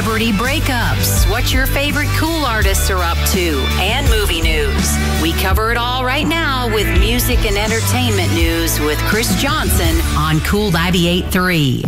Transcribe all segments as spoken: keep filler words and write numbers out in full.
celebrity breakups, what your favorite cool artists are up to, and movie news. We cover it all right now with music and entertainment news with Chris Johnson on Cool ninety-eight point three.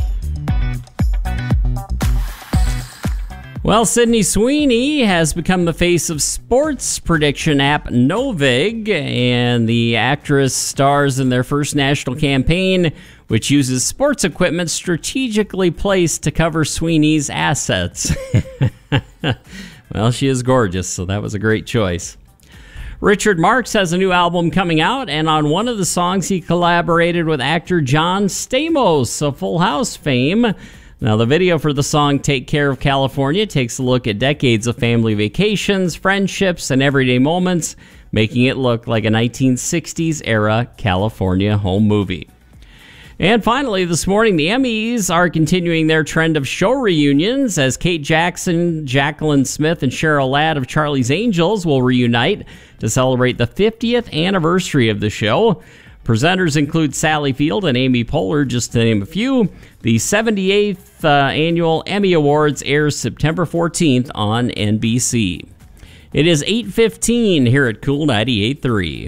Well, Sydney Sweeney has become the face of sports prediction app Novig, and the actress stars in their first national campaign, which uses sports equipment strategically placed to cover Sweeney's assets. Well, she is gorgeous, so that was a great choice. Richard Marx has a new album coming out, and on one of the songs he collaborated with actor John Stamos of Full House fame. Now, the video for the song Take Care of California takes a look at decades of family vacations, friendships, and everyday moments, making it look like a nineteen sixties era California home movie. And finally, this morning, the Emmys are continuing their trend of show reunions as Kate Jackson, Jacqueline Smith, and Cheryl Ladd of Charlie's Angels will reunite to celebrate the fiftieth anniversary of the show. Presenters include Sally Field and Amy Poehler, just to name a few. The seventy-eighth uh, annual Emmy Awards airs September fourteenth on N B C. It is eight fifteen here at Cool ninety-eight point three.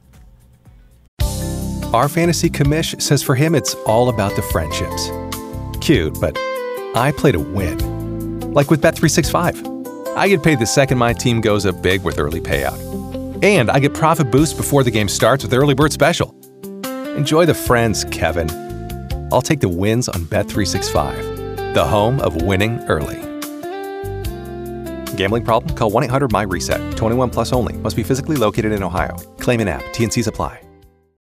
Our fantasy commish says for him it's all about the friendships. Cute, but I play to win. Like with Bet three sixty-five. I get paid the second my team goes up big with early payout. And I get profit boost before the game starts with Early Bird Special. Enjoy the friends, Kevin. I'll take the wins on Bet three sixty-five, the home of winning early. Gambling problem? Call one eight hundred M Y RESET. twenty-one plus only. Must be physically located in Ohio. Claim in app. T and Cs apply.